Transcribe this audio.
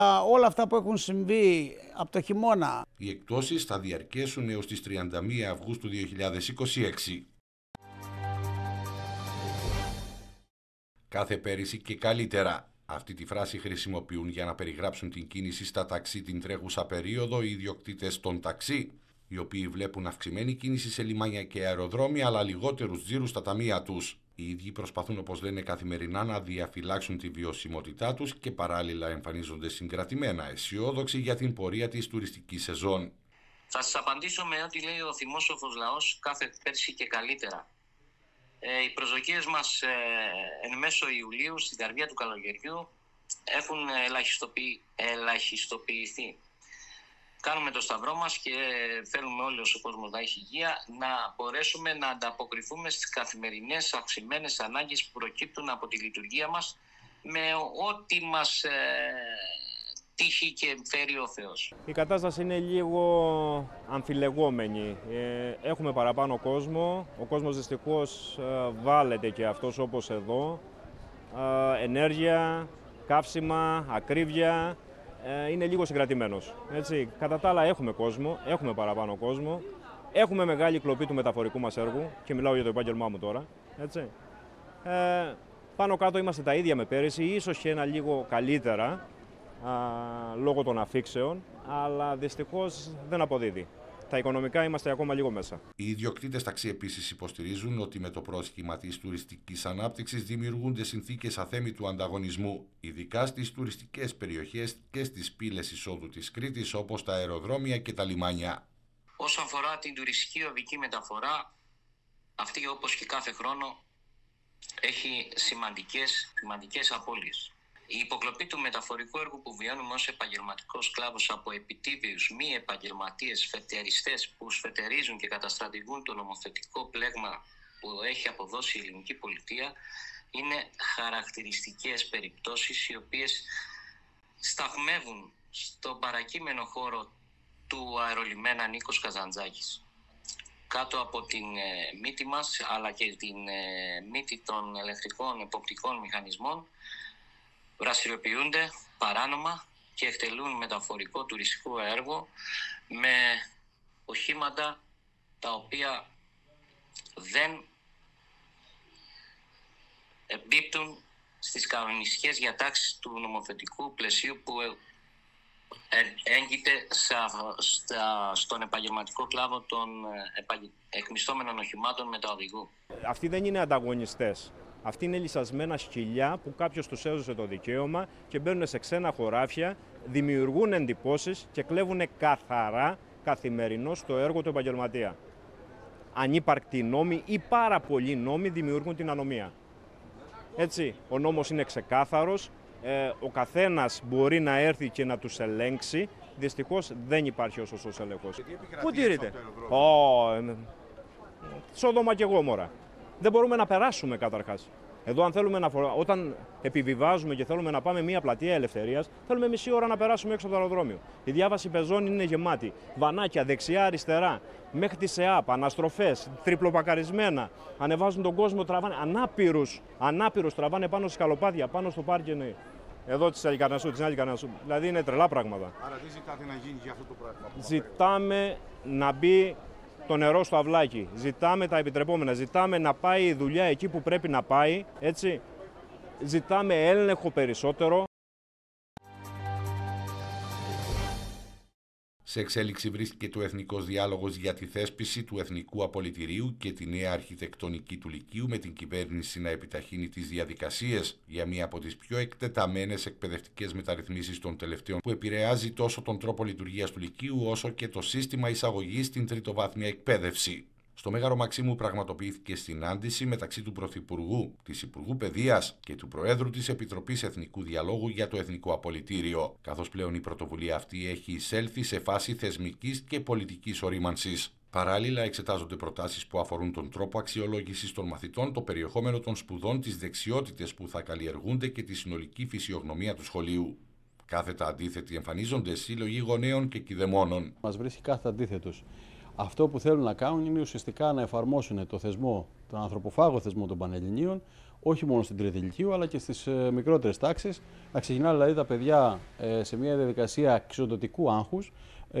Όλα αυτά που έχουν συμβεί από το χειμώνα. Οι εκτόσεις θα διαρκέσουν έως τις 31 Αυγούστου 2026. Κάθε πέρυσι και καλύτερα. Αυτή τη φράση χρησιμοποιούν για να περιγράψουν την κίνηση στα ταξί την τρέχουσα περίοδο οι ιδιοκτήτες των ταξί, οι οποίοι βλέπουν αυξημένη κίνηση σε λιμάνια και αεροδρόμια, αλλά λιγότερους τζίρους στα ταμεία τους. Οι ίδιοι προσπαθούν, όπως λένε, καθημερινά να διαφυλάξουν τη βιωσιμότητά τους και παράλληλα εμφανίζονται συγκρατημένα αισιόδοξοι για την πορεία της τουριστικής σεζόν. Θα σας απαντήσω με ό,τι λέει ο θυμόσοφος λαός, κάθε πέρσι και καλύτερα. Οι προσδοκίες μας εν μέσω Ιουλίου, στην καρδιά του καλοκαιριού, έχουν ελαχιστοποιηθεί. Κάνουμε το σταυρό μας και θέλουμε όλος ο κόσμος να έχει υγεία, να μπορέσουμε να ανταποκριθούμε στις καθημερινές αυξημένες ανάγκες που προκύπτουν από τη λειτουργία μας με ό,τι μας τύχει και φέρει ο Θεός. Η κατάσταση είναι λίγο αμφιλεγόμενη. Έχουμε παραπάνω κόσμο. Ο κόσμος δυστυχώς βάλεται και αυτός όπως εδώ. Ενέργεια, καύσιμα, ακρίβεια. Είναι λίγο συγκρατημένος. Έτσι. Κατά τα άλλα έχουμε κόσμο, έχουμε παραπάνω κόσμο. Έχουμε μεγάλη κλοπή του μεταφορικού μας έργου και μιλάω για το επάγγελμά μου τώρα. Έτσι. Πάνω κάτω είμαστε τα ίδια με πέρυσι, ίσως και ένα λίγο καλύτερα λόγω των αφήξεων, αλλά δυστυχώς δεν αποδίδει. Τα οικονομικά είμαστε ακόμα λίγο μέσα. Οι ιδιοκτήτες ταξί επίσης υποστηρίζουν ότι με το πρόσχημα της τουριστικής ανάπτυξης δημιουργούνται συνθήκες αθέμητου ανταγωνισμού, ειδικά στις τουριστικές περιοχές και στις πύλες εισόδου της Κρήτης, όπως τα αεροδρόμια και τα λιμάνια. Όσον αφορά την τουριστική οδική μεταφορά, αυτή όπως και κάθε χρόνο έχει σημαντικές απώλειες. Η υποκλοπή του μεταφορικού έργου που βιώνουμε ως επαγγελματικός κλάδος από επιτίδιους μη επαγγελματίες φετεριστές που σφετερίζουν και καταστρατηγούν το νομοθετικό πλέγμα που έχει αποδώσει η ελληνική πολιτεία είναι χαρακτηριστικές περιπτώσεις οι οποίες σταθμεύουν στον παρακείμενο χώρο του αερολιμένα Νίκος Καζαντζάκης. Κάτω από την μύτη μας αλλά και την μύτη των ελεκτρικών εποπτικών μηχανισμών δραστηριοποιούνται παράνομα και εκτελούν μεταφορικό τουριστικό έργο με οχήματα τα οποία δεν εμπίπτουν στις κανονιστικές διατάξεις του νομοθετικού πλαισίου που έγκυται στον επαγγελματικό κλάδο των εκμισθόμενων οχημάτων μεταοδηγού. Αυτοί δεν είναι ανταγωνιστές. Αυτοί είναι λυσασμένα σκυλιά που κάποιος τους έδωσε το δικαίωμα και μπαίνουν σε ξένα χωράφια, δημιουργούν εντυπώσεις και κλέβουν καθαρά καθημερινώς το έργο του επαγγελματία. Ανύπαρκτοι νόμοι ή πάρα πολλοί νόμοι δημιουργούν την ανομία. Έτσι, ο νόμος είναι ξεκάθαρος, ο καθένας μπορεί να έρθει και να τους ελέγξει. Δυστυχώς δεν υπάρχει ο σωστός έλεγχος. Πού τηρείται? Σόδομα και Γόμορα. Δεν μπορούμε να περάσουμε καταρχάς. Εδώ όταν επιβιβάζουμε και θέλουμε να πάμε μια πλατεία ελευθερίας, θέλουμε μισή ώρα να περάσουμε έξω από το αεροδρόμιο. Η διάβαση πεζών είναι γεμάτη. Βανάκια δεξιά-αριστερά, μέχρι τη ΣΕΑΠ, αναστροφές, τριπλοπακαρισμένα. Ανεβάζουν τον κόσμο, τραβάνε ανάπηρους τραβάνε πάνω στις σκαλοπάτια, πάνω στο πάρκινγκ. Εδώ της Αλικαρνασσού, δηλαδή είναι τρελά πράγματα. Άρα τι ζητάτε να γίνει για αυτό το πράγμα? Ζητάμε να μπει το νερό στο αυλάκι. Ζητάμε τα επιτρεπόμενα. Ζητάμε να πάει η δουλειά εκεί που πρέπει να πάει. Έτσι. Ζητάμε έλεγχο περισσότερο. Σε εξέλιξη βρίσκεται ο Εθνικός Διάλογος για τη θέσπιση του Εθνικού Απολυτηρίου και τη νέα αρχιτεκτονική του Λυκείου, με την κυβέρνηση να επιταχύνει τις διαδικασίες για μία από τις πιο εκτεταμένες εκπαιδευτικές μεταρρυθμίσεις των τελευταίων, που επηρεάζει τόσο τον τρόπο λειτουργίας του Λυκείου όσο και το σύστημα εισαγωγής στην τριτοβάθμια εκπαίδευση. Στο Μέγαρο Μαξίμου πραγματοποιήθηκε συνάντηση μεταξύ του Πρωθυπουργού, της Υπουργού Παιδείας και του Προέδρου της Επιτροπής Εθνικού Διαλόγου για το Εθνικό Απολυτήριο, καθώς πλέον η πρωτοβουλία αυτή έχει εισέλθει σε φάση θεσμικής και πολιτικής ορίμανσης. Παράλληλα, εξετάζονται προτάσεις που αφορούν τον τρόπο αξιολόγησης των μαθητών, το περιεχόμενο των σπουδών, τις δεξιότητες που θα καλλιεργούνται και τη συνολική φυσιογνωμία του σχολείου. Κάθετα αντίθετοι εμφανίζονται σύλλογοι γονέων και κηδεμόνων. Μας βρίσκει κάθετα αντίθετος. Αυτό που θέλουν να κάνουν είναι ουσιαστικά να εφαρμόσουν το θεσμό, τον ανθρωποφάγο θεσμό των Πανελληνίων, όχι μόνο στην τρίτη ηλικίου, αλλά και στις μικρότερες τάξεις. Να ξεκινά δηλαδή τα παιδιά σε μια διαδικασία εξοδοτικού άγχους,